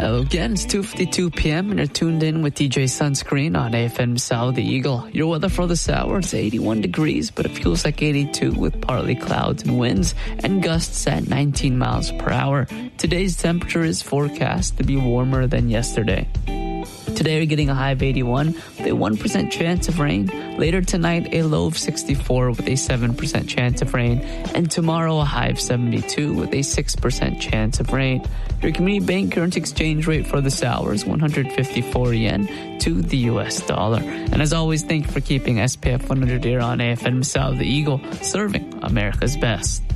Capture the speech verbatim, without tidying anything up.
Hello again, it's two fifty-two p.m. and you're tuned in with D J Sunscreen on A F M South Eagle. Your weather for this hour, it's eighty-one degrees, but it feels like eighty-two with partly clouds and winds and gusts at nineteen miles per hour. Today's temperature is forecast to be warmer than yesterday. Today we're getting a high of eighty-one with a one percent chance of rain. Later tonight, a low of sixty-four with a seven percent chance of rain. And tomorrow, a high of seventy-two with a six percent chance of rain. Your community bank current exchange rate for this hour is one hundred fifty-four yen to the U S dollar. And as always, thank you for keeping S P F one hundred here on A F M South Eagle, serving America's best.